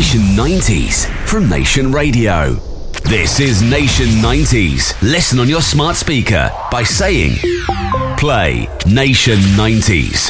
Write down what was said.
Nation 90s from Nation Radio. This is Nation 90s. Listen on your smart speaker by saying, play Nation 90s.